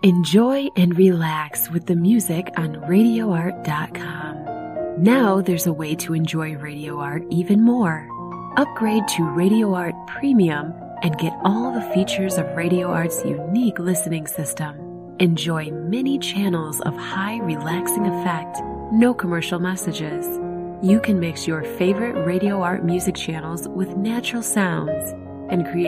Enjoy and relax with the music on RadioArt.com. Now there's a way to enjoy Radio Art even more. Upgrade to Radio Art Premium and get all the features of Radio Art's unique listening system. Enjoy many channels of high relaxing effect, no commercial messages. You can mix your favorite Radio Art music channels with natural sounds and create